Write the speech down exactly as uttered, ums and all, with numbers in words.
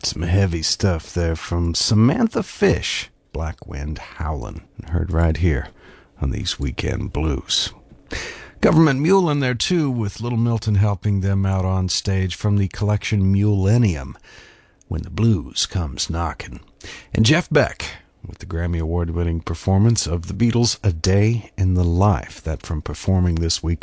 Some heavy stuff there from Samantha Fish, Black Wind Howlin', heard right here on these Weekend Blues. Government Mule in there too, with Little Milton helping them out on stage from the collection Mullennium, When the Blues Comes Knockin'. And Jeff Beck with the Grammy Award-winning performance of the Beatles' A Day in the Life, that from performing this week